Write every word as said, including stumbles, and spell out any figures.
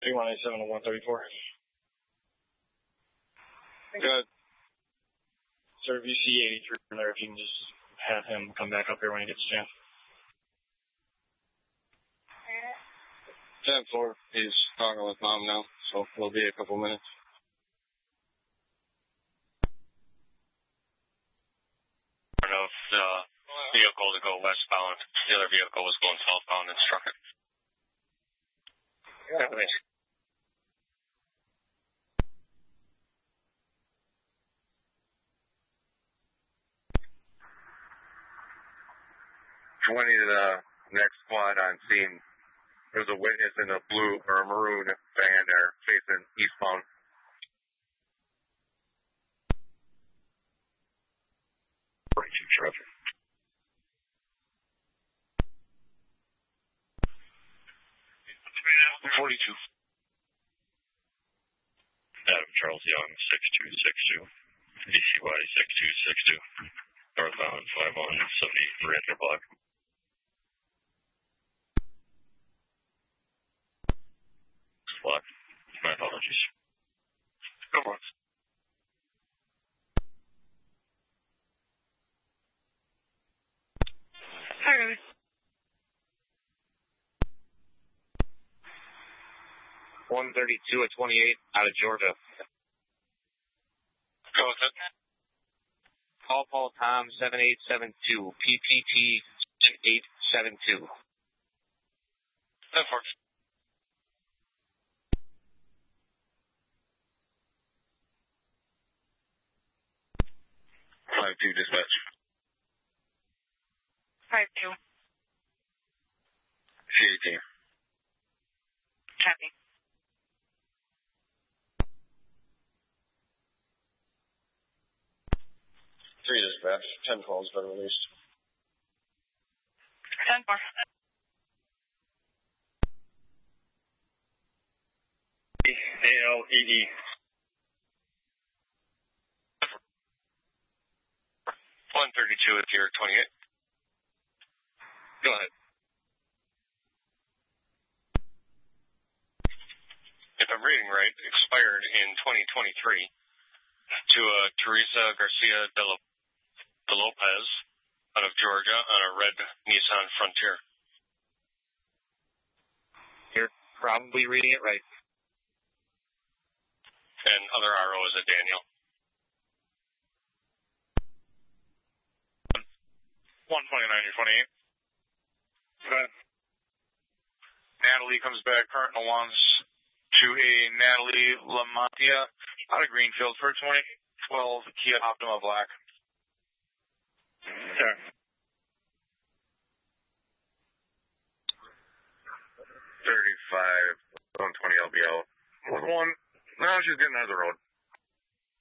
three one eight seven to one thirty-four. Good. Sir, if you see eighty-three in there, if you can just have him come back up here when he gets a chance. ten four. He's talking with Mom now, so it'll be a couple minutes. Of the vehicle to go westbound. The other vehicle was going southbound and struck it. Yeah. twenty to the next squad on scene. There's a witness in a blue or a maroon van there facing eastbound. forty-two traffic. forty-two. Adam Charles Young, six two six two. D C Y six two six two. Northbound five one seventy Ranger block. Block. My apologies. Go on. Hi, Ruby. one thirty-two at twenty-eight out of Georgia. Go with it. Paul Paul Tom seven eight seven two. P P T eight seven two. ten four. five two dispatch. five two. C eighteen. Copy. Three dispatch. Ten calls been released. ten four. A L E E. one thirty-two at your twenty-eight. Go ahead. If I'm reading right, expired in twenty twenty-three to uh, Teresa Garcia de, Lo- de Lopez out of Georgia on a red Nissan Frontier. You're probably reading it right. And other R O is a Daniel. one twenty-nine, you're twenty-eight. Okay. Natalie comes back, current alarms to a Natalie Lamantia out of Greenfield for twenty twelve Kia Optima Black. Sure. thirty-five, one twenty L B L. One. No, she's getting out of the road.